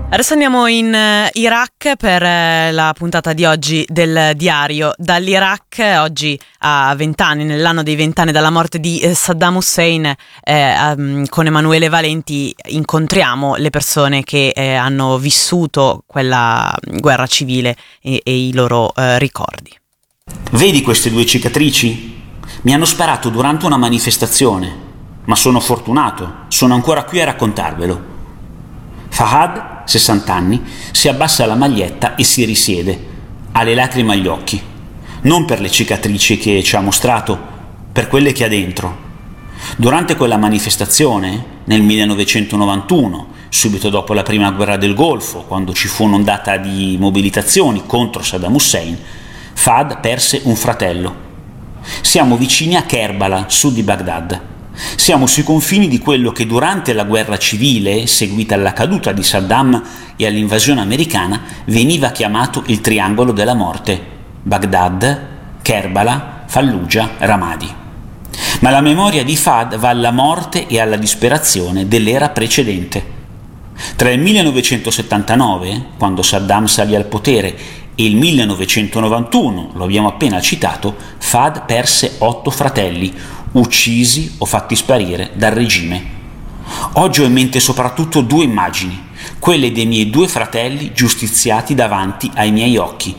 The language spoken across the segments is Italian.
Adesso andiamo in Iraq per la puntata di oggi del diario dall'Iraq. Oggi a 20 anni, nell'anno dei 20 anni dalla morte di Saddam Hussein, con Emanuele Valenti incontriamo le persone che hanno vissuto quella guerra civile e i loro ricordi. Vedi queste due cicatrici? Mi hanno sparato durante una manifestazione, ma sono fortunato, sono ancora qui a raccontarvelo. Fahad, 60 anni, si abbassa la maglietta e si risiede, ha le lacrime agli occhi, non per le cicatrici che ci ha mostrato, per quelle che ha dentro. Durante quella manifestazione, nel 1991, subito dopo la prima guerra del Golfo, quando ci fu un'ondata di mobilitazioni contro Saddam Hussein, Fahad perse un fratello. Siamo vicini a Kerbala, sud di Baghdad. Siamo sui confini di quello che durante la guerra civile, seguita alla caduta di Saddam e all'invasione americana, veniva chiamato il triangolo della morte: Baghdad, Kerbala, Fallujah, Ramadi. Ma la memoria di Fahad va alla morte e alla disperazione dell'era precedente. Tra il 1979, quando Saddam salì al potere, e il 1991, lo abbiamo appena citato, Fahad perse 8 fratelli, uccisi o fatti sparire dal regime. Oggi ho in mente soprattutto 2 immagini, quelle dei miei 2 fratelli giustiziati davanti ai miei occhi,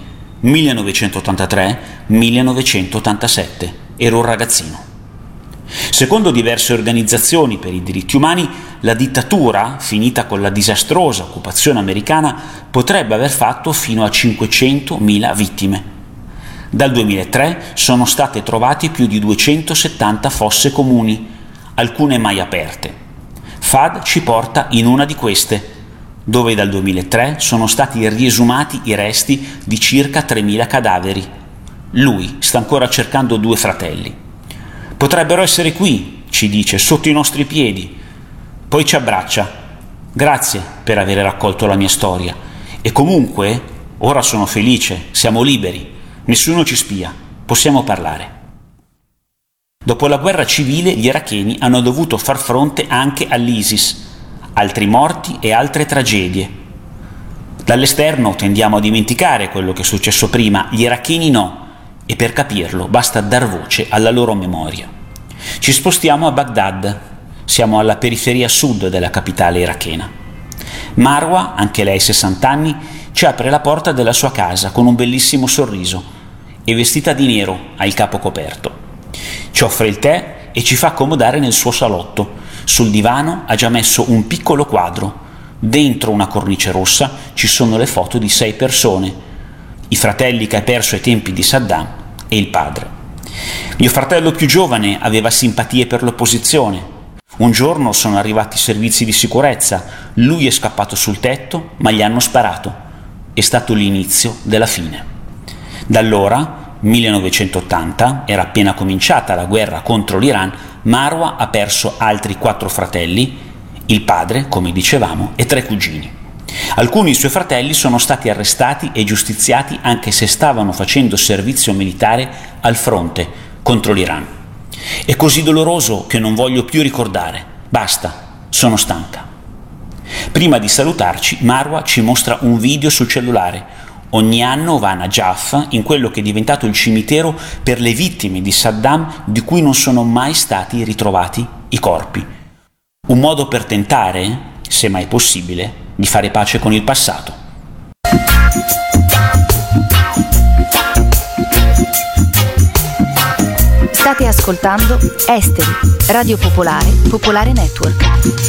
1983-1987, ero un ragazzino. Secondo diverse organizzazioni per i diritti umani, la dittatura, finita con la disastrosa occupazione americana, potrebbe aver fatto fino a 500.000 vittime. Dal 2003 sono state trovate più di 270 fosse comuni, alcune mai aperte. Fahad ci porta in una di queste, dove dal 2003 sono stati riesumati i resti di circa 3.000 cadaveri. Lui sta ancora cercando 2 fratelli. Potrebbero essere qui, ci dice, sotto i nostri piedi. Poi ci abbraccia. Grazie per aver raccolto la mia storia. E comunque, ora sono felice, siamo liberi. Nessuno ci spia, possiamo parlare. Dopo la guerra civile gli iracheni hanno dovuto far fronte anche all'ISIS, altri morti e altre tragedie. Dall'esterno tendiamo a dimenticare quello che è successo prima, gli iracheni no, e per capirlo basta dar voce alla loro memoria. Ci spostiamo a Baghdad, siamo alla periferia sud della capitale irachena. Marwa, anche lei 60 anni, ci apre la porta della sua casa con un bellissimo sorriso e vestita di nero, ha il capo coperto. Ci offre il tè e ci fa accomodare nel suo salotto. Sul divano ha già messo un piccolo quadro. Dentro una cornice rossa ci sono le foto di 6 persone, i fratelli che ha perso ai tempi di Saddam e il padre. Mio fratello più giovane aveva simpatie per l'opposizione. Un giorno sono arrivati i servizi di sicurezza, lui è scappato sul tetto, ma gli hanno sparato. È stato l'inizio della fine. Da allora, 1980, era appena cominciata la guerra contro l'Iran, Marwa ha perso altri 4 fratelli, il padre, come dicevamo, e 3 cugini. Alcuni suoi fratelli sono stati arrestati e giustiziati anche se stavano facendo servizio militare al fronte contro l'Iran. È così doloroso che non voglio più ricordare. Basta, sono stanca. Prima di salutarci, Marwa ci mostra un video sul cellulare. Ogni anno va a Najaf, in quello che è diventato il cimitero per le vittime di Saddam di cui non sono mai stati ritrovati i corpi. Un modo per tentare, se mai possibile, di fare pace con il passato. State ascoltando Esteri, Radio Popolare, Popolare Network.